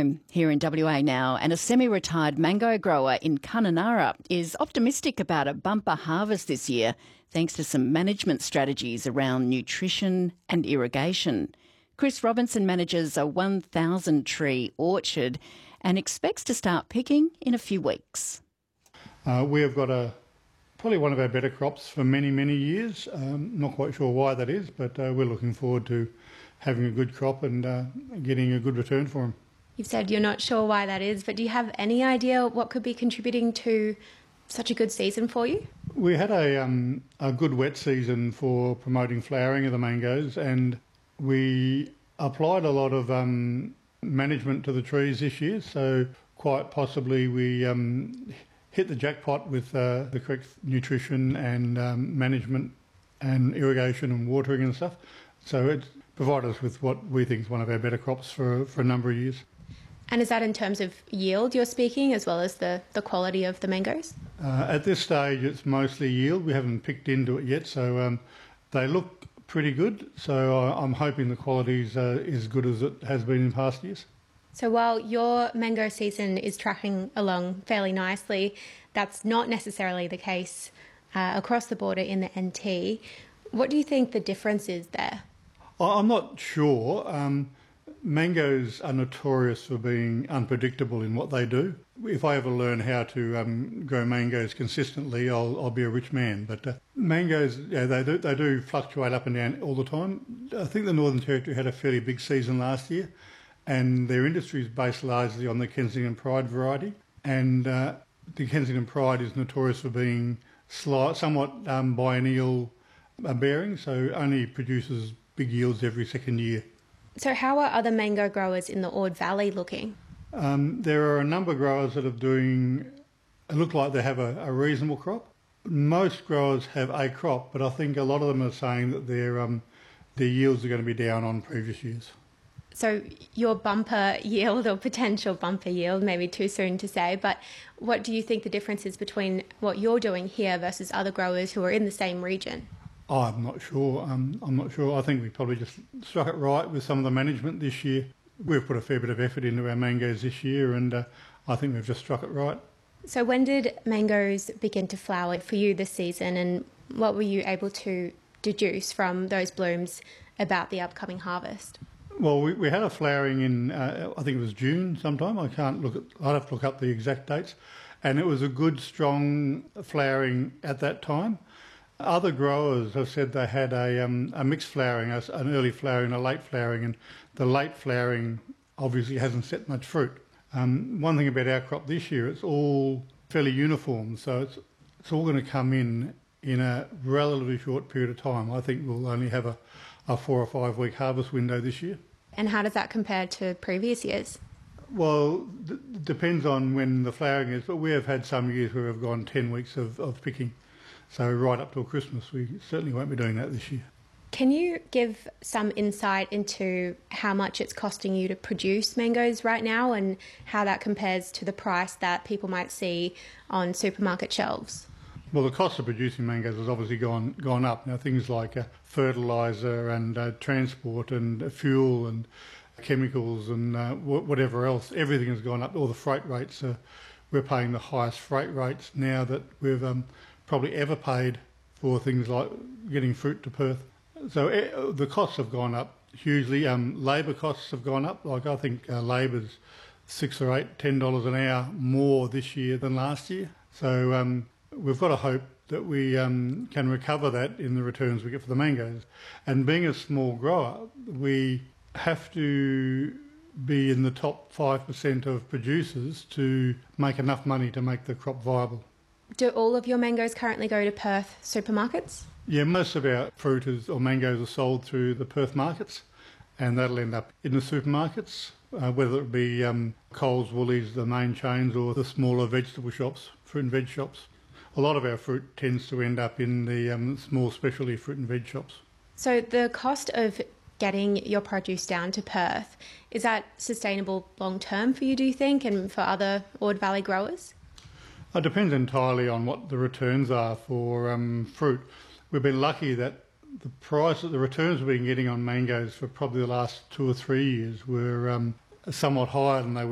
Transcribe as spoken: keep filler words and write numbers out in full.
home here in W A now, and a semi-retired mango grower in Kununurra is optimistic about a bumper harvest this year thanks to some management strategies around nutrition and irrigation. Chris Robinson manages a one thousand tree orchard and expects to start picking in a few weeks. Uh, we have got a probably one of our better crops for many, many years. Um, not quite sure why that is, but uh, we're looking forward to having a good crop and uh, getting a good return for them. You've said you're not sure why that is, but do you have any idea what could be contributing to such a good season for you? We had a, um, a good wet season for promoting flowering of the mangoes, and we applied a lot of um, management to the trees this year, so quite possibly we um, hit the jackpot with uh, the correct nutrition and um, management and irrigation and watering and stuff. So it provided us with what we think is one of our better crops for, for a number of years. And is that in terms of yield you're speaking, as well as the, the quality of the mangoes? Uh, at this stage it's mostly yield. We haven't picked into it yet, so um, they look pretty good. So I, I'm hoping the quality is uh, as good as it has been in past years. So while your mango season is tracking along fairly nicely, that's not necessarily the case uh, across the border in the N T. What do you think the difference is there? I'm not sure. Um, mangoes are notorious for being unpredictable in what they do. If I ever learn how to um, grow mangoes consistently, I'll, I'll be a rich man. But uh, mangoes, yeah, they do, they do fluctuate up and down all the time. I think the Northern Territory had a fairly big season last year, and their industry is based largely on the Kensington Pride variety. And uh, the Kensington Pride is notorious for being slight, somewhat um, biennial uh, bearing, so only produces big yields every second year. So how are other mango growers in the Ord Valley looking? Um, there are a number of growers that are doing, it look like they have a, a reasonable crop. Most growers have a crop, but I think a lot of them are saying that their, um, their yields are going to be down on previous years. So your bumper yield, or potential bumper yield, maybe too soon to say, but what do you think the difference is between what you're doing here versus other growers who are in the same region? Oh, I'm not sure. Um, I'm not sure. I think we probably just struck it right with some of the management this year. We've put a fair bit of effort into our mangoes this year, and uh, I think we've just struck it right. So when did mangoes begin to flower for you this season, and what were you able to deduce from those blooms about the upcoming harvest? Well, we, we had a flowering in, uh, I think it was June sometime. I can't look at, I'd have to look up the exact dates. And it was a good, strong flowering at that time. Other growers have said they had a, um, a mixed flowering, an early flowering, a late flowering, and the late flowering obviously hasn't set much fruit. Um, one thing about our crop this year, it's all fairly uniform, so it's, it's all going to come in in a relatively short period of time. I think we'll only have a, a four or five week harvest window this year. And how does that compare to previous years? Well, it depends on when the flowering is, but we have had some years where we've gone ten weeks of, of picking. So right up till Christmas, we certainly won't be doing that this year. Can you give some insight into how much it's costing you to produce mangoes right now, and how that compares to the price that people might see on supermarket shelves? Well, the cost of producing mangoes has obviously gone gone up. Now, things like uh, fertiliser and uh, transport and uh, fuel and chemicals and uh, w- whatever else, everything has gone up. All the freight rates, uh, we're paying the highest freight rates now that we've um, probably ever paid for things like getting fruit to Perth. So uh, the costs have gone up hugely. Um, labour costs have gone up. Like I think uh, labour's six or eight, ten dollars an hour more this year than last year. So um, we've got to hope that we um, can recover that in the returns we get for the mangoes. And being a small grower, we have to be in the top five percent of producers to make enough money to make the crop viable. Do all of your mangoes currently go to Perth supermarkets? Yeah, most of our fruit is, or mangoes are sold through the Perth markets, and that'll end up in the supermarkets, uh, whether it be um, Coles, Woolies, the main chains, or the smaller vegetable shops, fruit and veg shops. A lot of our fruit tends to end up in the um, small specialty fruit and veg shops. So the cost of getting your produce down to Perth, is that sustainable long term for you, do you think, and for other Ord Valley growers? It depends entirely on what the returns are for um, fruit. We've been lucky that the price, the returns we've been getting on mangoes for probably the last two or three years were um, somewhat higher than they were